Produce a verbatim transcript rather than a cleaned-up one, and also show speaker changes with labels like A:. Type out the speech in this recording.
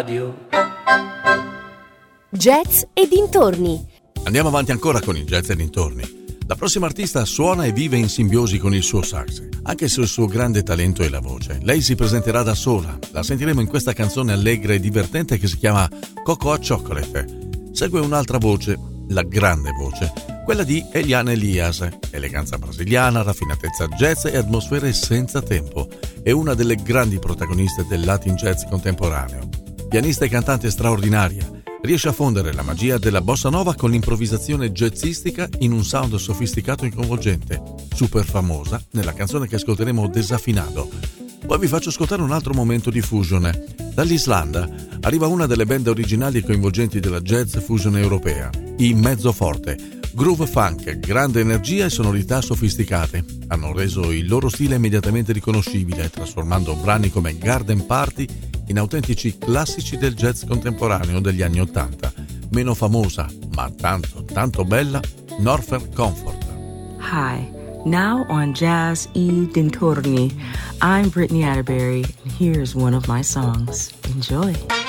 A: Jazz e dintorni.
B: Andiamo avanti ancora con il jazz e dintorni. La prossima artista suona e vive in simbiosi con il suo sax, anche se il suo grande talento è la voce. Lei si presenterà da sola, la sentiremo in questa canzone allegra e divertente che si chiama Cocoa Chocolate. Segue un'altra voce, la grande voce, quella di Eliane Elias, eleganza brasiliana, raffinatezza jazz e atmosfere senza tempo. È una delle grandi protagoniste del Latin jazz contemporaneo. Pianista e cantante straordinaria, riesce a fondere la magia della bossa nova con l'improvvisazione jazzistica in un sound sofisticato e coinvolgente, super famosa nella canzone che ascolteremo Desafinado. Poi vi faccio ascoltare un altro momento di fusion. Dall'Islanda arriva una delle band originali e coinvolgenti della jazz fusion europea, i Mezzoforte. Groove funk, grande energia e sonorità sofisticate hanno reso il loro stile immediatamente riconoscibile, trasformando brani come Garden Party in autentici classici del jazz contemporaneo degli anni Ottanta. Meno famosa, ma tanto, tanto bella, Northern Comfort.
C: Hi, now on Jazz e Dintorni, I'm Brittany Atterbury, and here's one of my songs. Enjoy.